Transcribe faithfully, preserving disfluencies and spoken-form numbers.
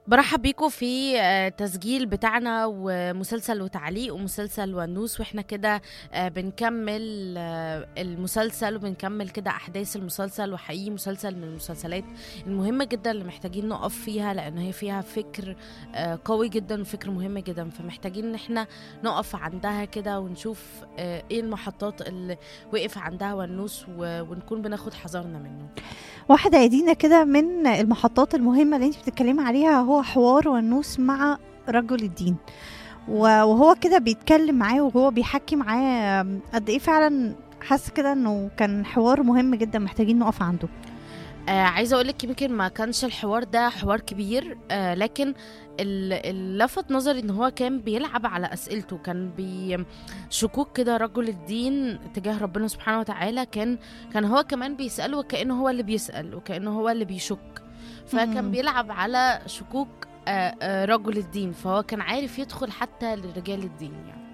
برحب بيكم في آه، تسجيل بتاعنا ومسلسل وتعليق ومسلسل ونوس واحنا كده آه، بنكمل آه، المسلسل وبنكمل كده احداث المسلسل. وحقيقي مسلسل من المسلسلات المهمة جدا اللي محتاجين نقف فيها، لان هي فيها فكر آه، قوي جدا وفكر مهم جدا، فمحتاجين ان احنا نقف عندها كده ونشوف آه، ايه المحطات اللي وقف عندها ونوس و- ونكون بناخد حذرنا منه. واحدة يدينا كده من المحطات المهمة اللي انت بتتكلمي عليها هو حوار ونوس مع رجل الدين. و- وهو كده بيتكلم معاه وهو بيحكي معاه آم، قد ايه فعلا حاسة كده انه كان حوار مهم جدا محتاجين نقف عنده. آه عايزه اقول لك يمكن ما كانش الحوار ده حوار كبير، آه لكن ال- اللي لفت نظري ان هو كان بيلعب على اسئلته، كان بي شكوك كده رجل الدين تجاه ربنا سبحانه وتعالى، كان كان هو كمان بيسأله وكأنه هو اللي بيسأل وكأنه هو اللي بيشك، فكان مم. بيلعب على شكوك آه آه رجل الدين، فهو كان عارف يدخل حتى لرجال الدين يعني.